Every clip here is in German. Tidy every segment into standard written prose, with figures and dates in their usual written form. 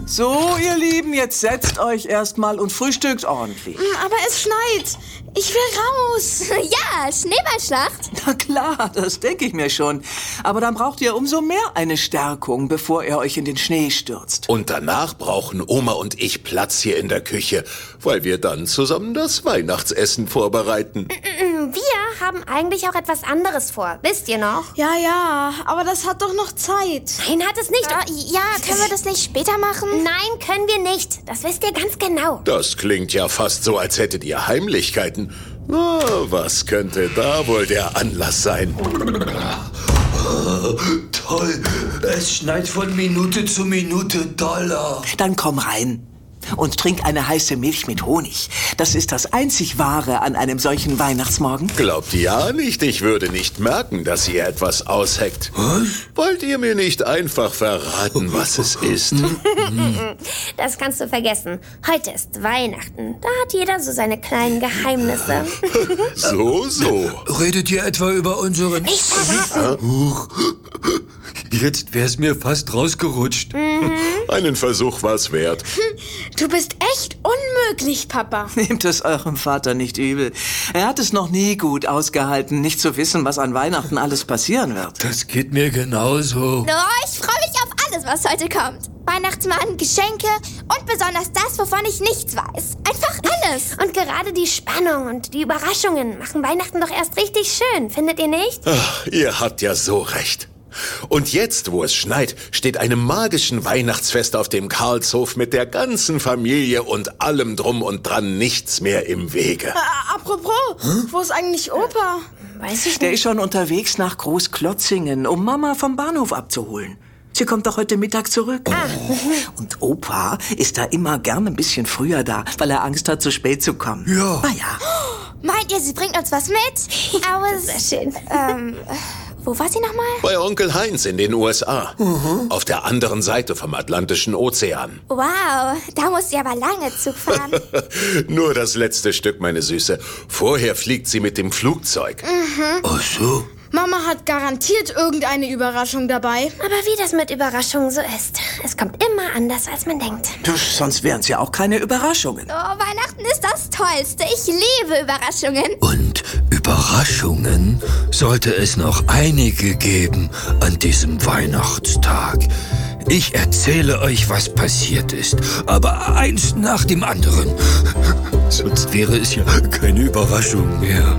So, ihr Lieben, jetzt setzt euch erstmal und frühstückt ordentlich. Aber es schneit. Ich will raus. Ja, Schneeballschlacht. Na klar, das denke ich mir schon. Aber dann braucht ihr umso mehr eine Stärkung, bevor ihr euch in den Schnee stürzt. Und danach brauchen Oma und ich Platz hier in der Küche, weil wir dann zusammen das Weihnachtsessen vorbereiten. Wir haben eigentlich auch etwas anderes vor. Wisst ihr noch? Ja, aber das hat doch noch Zeit. Nein, hat es nicht. Ja, können wir das nicht später machen? Nein, können wir nicht. Das wisst ihr ganz genau. Das klingt ja fast so, als hättet ihr Heimlichkeiten. Na, was könnte da wohl der Anlass sein? Toll, es schneit von Minute zu Minute doller. Dann komm rein und trink eine heiße Milch mit Honig. Das ist das einzig Wahre an einem solchen Weihnachtsmorgen. Glaubt ja nicht, ich würde nicht merken, dass ihr etwas ausheckt. Was? Wollt ihr mir nicht einfach verraten, was es ist? Das kannst du vergessen. Heute ist Weihnachten. Da hat jeder so seine kleinen Geheimnisse. So. Redet ihr etwa über unseren... Nicht verraten. Huch. Jetzt wär's mir fast rausgerutscht. Einen Versuch war's wert. Du bist echt unmöglich, Papa. Nehmt es eurem Vater nicht übel. Er hat es noch nie gut ausgehalten, nicht zu wissen, was an Weihnachten alles passieren wird. Das geht mir genauso. Oh, ich freue mich auf alles, was heute kommt. Weihnachtsmann, Geschenke und besonders das, wovon ich nichts weiß. Einfach alles. Und gerade die Spannung und die Überraschungen machen Weihnachten doch erst richtig schön, findet ihr nicht? Ach, ihr habt ja so recht. Und jetzt, wo es schneit, steht einem magischen Weihnachtsfest auf dem Karlshof mit der ganzen Familie und allem drum und dran nichts mehr im Wege. Apropos, wo ist eigentlich Opa? Weiß ich Der nicht. ist schon unterwegs nach Großklotzingen, um Mama vom Bahnhof abzuholen. Sie kommt doch heute Mittag zurück. Und Opa ist da immer gern ein bisschen früher da, weil er Angst hat, zu spät zu kommen. Ja. Na ja. Meint ihr, sie bringt uns was mit? Aber sehr schön. Wo war sie nochmal? Bei Onkel Heinz in den USA. Auf der anderen Seite vom Atlantischen Ozean. Wow, da muss sie aber lange Zug fahren. Nur das letzte Stück, meine Süße. Vorher fliegt sie mit dem Flugzeug. Ach so. Mama hat garantiert irgendeine Überraschung dabei. Aber wie das mit Überraschungen so ist. Es kommt immer anders, als man denkt. Sonst wären es ja auch keine Überraschungen. Oh, Weihnachten ist das Tollste. Ich liebe Überraschungen. Und Überraschungen sollte es noch einige geben an diesem Weihnachtstag. Ich erzähle euch, was passiert ist, aber eins nach dem anderen. Sonst wäre es ja keine Überraschung mehr.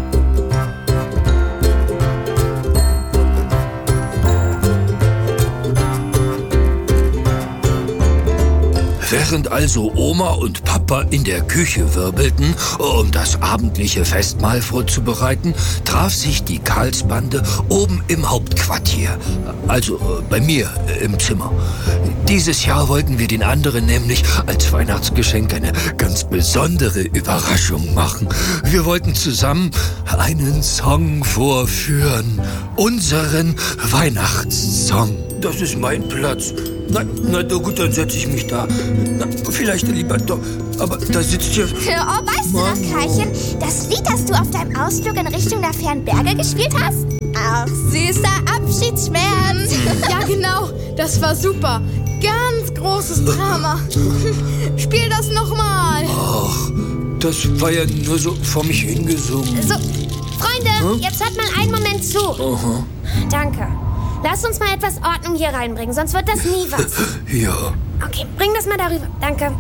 Während also Oma und Papa in der Küche wirbelten, um das abendliche Festmahl vorzubereiten, traf sich die Karlsbande oben im Hauptquartier, also bei mir im Zimmer. Dieses Jahr wollten wir den anderen nämlich als Weihnachtsgeschenk eine ganz besondere Überraschung machen. Wir wollten zusammen einen Song vorführen, unseren Weihnachtssong. Das ist mein Platz. Na gut, dann setze ich mich da. Na, vielleicht lieber doch. Aber da sitzt ja... Oh, weißt du noch, Karlchen? Das Lied, das du auf deinem Ausflug in Richtung der fernen Berge gespielt hast? Ach, süßer Abschiedsschmerz. Ja, genau. Das war super. Ganz großes Drama. Spiel das nochmal. Ach, das war ja nur so vor mich hingesungen. So, Freunde, jetzt hört mal einen Moment zu. Aha. Danke. Lass uns mal etwas Ordnung hier reinbringen, sonst wird das nie was. Ja. Okay, bring das mal darüber. Danke.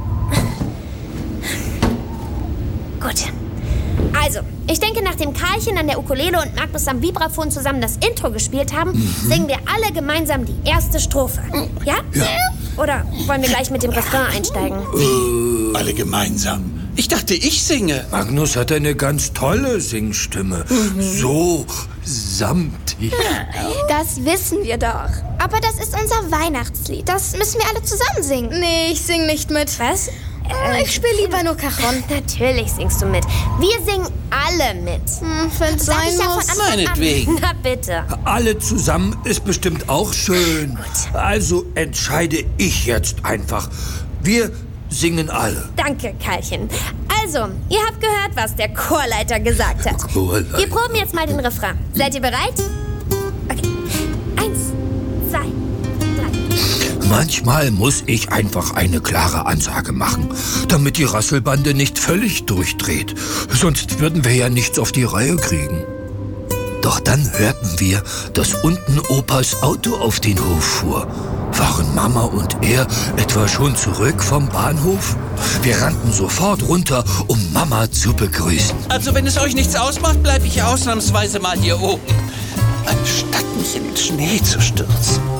Gut. Also, ich denke, nachdem Karlchen an der Ukulele und Magnus am Vibraphon zusammen das Intro gespielt haben, singen wir alle gemeinsam die erste Strophe. Ja? Ja. Oder wollen wir gleich mit dem Refrain einsteigen? Alle gemeinsam. Ich dachte, ich singe. Magnus hat eine ganz tolle Singstimme. So samtig. Das wissen wir doch. Aber das ist unser Weihnachtslied. Das müssen wir alle zusammen singen. Nee, ich sing nicht mit. Was? Ich spiele lieber nur Cajon. Natürlich singst du mit. Wir singen alle mit. Wenn's Sag sein ich ja von muss. Anfang an. Meinetwegen. Na bitte. Alle zusammen ist bestimmt auch schön. Also entscheide ich jetzt einfach. Wir singen alle. Danke, Karlchen. Also, ihr habt gehört, was der Chorleiter gesagt hat. Chorleiter. Wir proben jetzt mal den Refrain. Seid ihr bereit? Okay. 1, 2, 3. Manchmal muss ich einfach eine klare Ansage machen, damit die Rasselbande nicht völlig durchdreht. Sonst würden wir ja nichts auf die Reihe kriegen. Doch dann hörten wir, dass unten Opas Auto auf den Hof fuhr. Waren Mama und er etwa schon zurück vom Bahnhof? Wir rannten sofort runter, um Mama zu begrüßen. Also wenn es euch nichts ausmacht, bleibe ich ausnahmsweise mal hier oben. Anstatt mich in den Schnee zu stürzen.